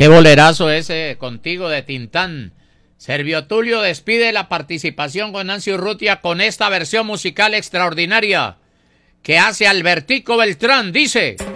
Qué bolerazo ese contigo de Tintán. Servio Tulio despide la participación con Nancy Urrutia con esta versión musical extraordinaria que hace Albertico Beltrán. Dice...